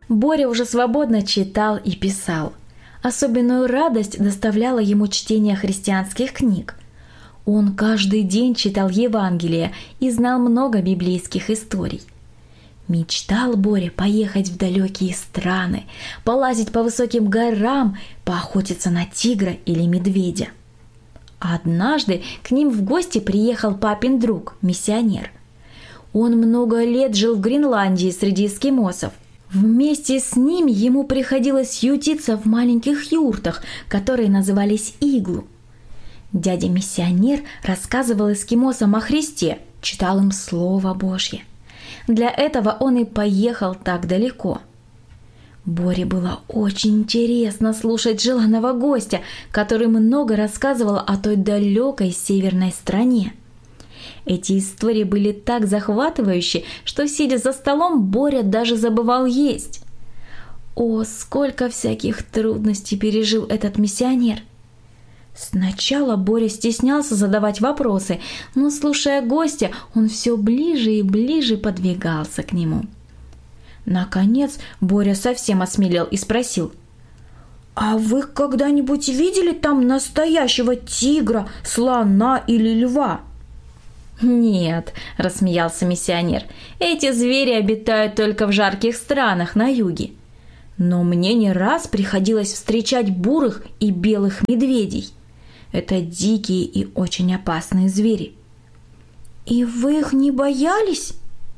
Боря уже свободно читал и писал. Особенную радость доставляло ему чтение христианских книг. Он каждый день читал Евангелие и знал много библейских историй. Мечтал Боря поехать в далекие страны, полазить по высоким горам, поохотиться на тигра или медведя. Однажды к ним в гости приехал папин друг, миссионер. Он много лет жил в Гренландии среди эскимосов. Вместе с ними ему приходилось ютиться в маленьких юртах, которые назывались иглу. Дядя-миссионер рассказывал эскимосам о Христе, читал им Слово Божье. Для этого он и поехал так далеко. Боре было очень интересно слушать желанного гостя, который много рассказывал о той далекой северной стране. Эти истории были так захватывающие, что, сидя за столом, Боря даже забывал есть. О, сколько всяких трудностей пережил этот миссионер! Сначала Боря стеснялся задавать вопросы, но, слушая гостя, он все ближе и ближе подвигался к нему. Наконец Боря совсем осмелел и спросил: «А вы когда-нибудь видели там настоящего тигра, слона или льва?» «Нет», – рассмеялся миссионер, – «эти звери обитают только в жарких странах на юге. Но мне не раз приходилось встречать бурых и белых медведей. Это дикие и очень опасные звери». «И вы их не боялись?»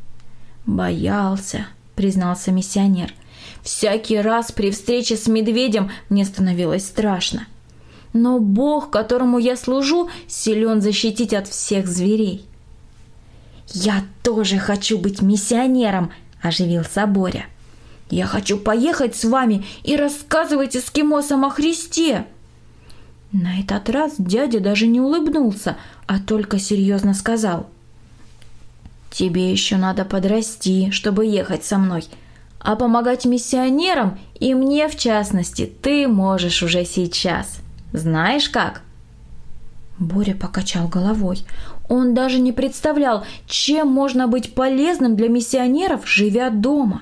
«Боялся», – признался миссионер. «Всякий раз при встрече с медведем мне становилось страшно. Но Бог, которому я служу, силен защитить от всех зверей». «Я тоже хочу быть миссионером», – оживился Боря. «Я хочу поехать с вами и рассказывать эскимосам о Христе». На этот раз дядя даже не улыбнулся, а только серьезно сказал: «Тебе еще надо подрасти, чтобы ехать со мной, а помогать миссионерам и мне в частности ты можешь уже сейчас. Знаешь как?» Боря покачал головой. Он даже не представлял, чем можно быть полезным для миссионеров, живя дома.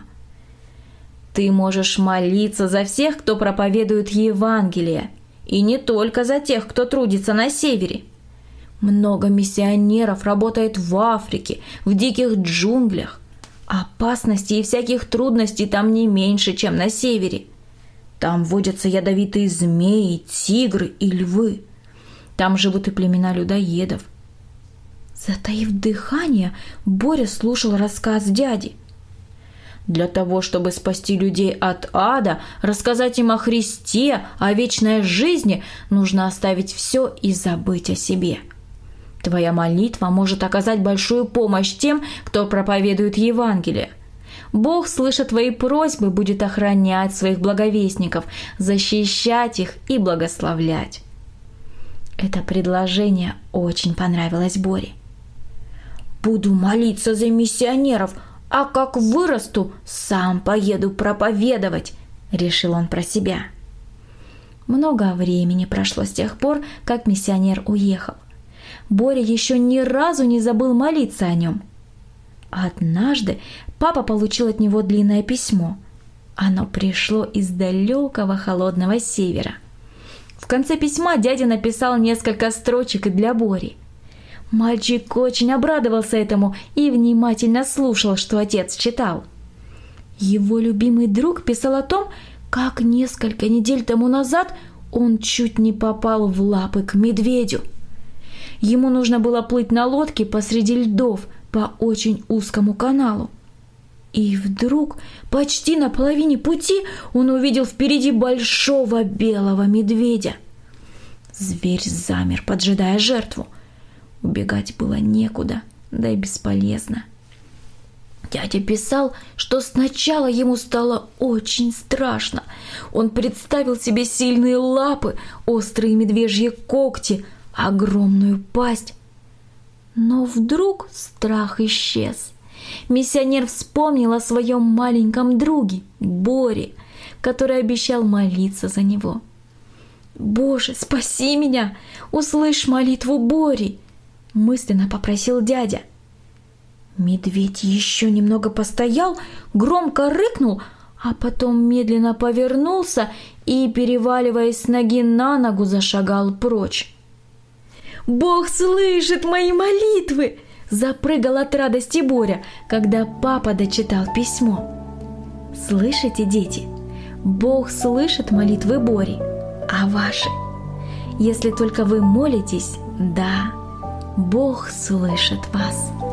«Ты можешь молиться за всех, кто проповедует Евангелие, и не только за тех, кто трудится на севере. Много миссионеров работает в Африке, в диких джунглях. Опасностей и всяких трудностей там не меньше, чем на севере. Там водятся ядовитые змеи, тигры и львы. Там живут и племена людоедов». Затаив дыхание, Боря слушал рассказ дяди. «Для того, чтобы спасти людей от ада, рассказать им о Христе, о вечной жизни, нужно оставить все и забыть о себе. Твоя молитва может оказать большую помощь тем, кто проповедует Евангелие. Бог, слыша твои просьбы, будет охранять своих благовестников, защищать их и благословлять». Это предложение очень понравилось Боре. «Буду молиться за миссионеров, а как вырасту, сам поеду проповедовать», – решил он про себя. Много времени прошло с тех пор, как миссионер уехал. Боря еще ни разу не забыл молиться о нем. Однажды папа получил от него длинное письмо. Оно пришло из далекого холодного севера. В конце письма дядя написал несколько строчек и для Бори. Мальчик очень обрадовался этому и внимательно слушал, что отец читал. Его любимый друг писал о том, как несколько недель тому назад он чуть не попал в лапы к медведю. Ему нужно было плыть на лодке посреди льдов по очень узкому каналу. И вдруг, почти на половине пути, он увидел впереди большого белого медведя. Зверь замер, поджидая жертву. Убегать было некуда, да и бесполезно. Дядя писал, что сначала ему стало очень страшно. Он представил себе сильные лапы, острые медвежьи когти, огромную пасть. Но вдруг страх исчез. Миссионер вспомнил о своем маленьком друге, Боре, который обещал молиться за него. «Боже, спаси меня! Услышь молитву Бори!» – мысленно попросил дядя. Медведь еще немного постоял, громко рыкнул, а потом медленно повернулся и, переваливаясь с ноги на ногу, зашагал прочь. «Бог слышит мои молитвы!» – запрыгал от радости Боря, когда папа дочитал письмо. Слышите, дети? Бог слышит молитвы Бори, а ваши? Если только вы молитесь, да, Бог слышит вас.